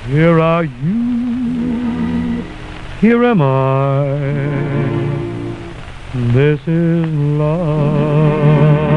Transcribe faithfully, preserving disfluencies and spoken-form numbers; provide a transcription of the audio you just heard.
Here are you, here am I. This is love.